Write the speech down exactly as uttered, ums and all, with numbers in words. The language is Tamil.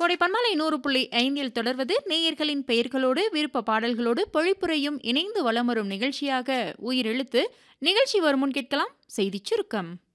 கோடை பன்மாலை நூறு புள்ளி ஐந்தில் தொடர்வது நேயர்களின் பெயர்களோடு விருப்ப பாடல்களோடு பொழிப்புரையும் இணைந்து வலம் வரும் நிகழ்ச்சியாக உயிரெழுத்து. நிகழ்ச்சி வரும் முன் கேட்கலாம் செய்திச் சுருக்கம்.